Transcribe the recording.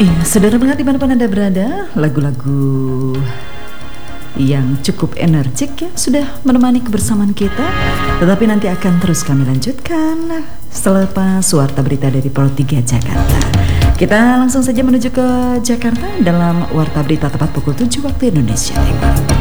Iya, saudara pendengar dimanapun Anda berada, lagu-lagu yang cukup energik ya sudah menemani kebersamaan kita. Tetapi nanti akan terus kami lanjutkan selepas Warta Berita dari Pro 3 Jakarta. Kita langsung saja menuju ke Jakarta dalam Warta Berita tepat pukul 7 waktu Indonesia Timur.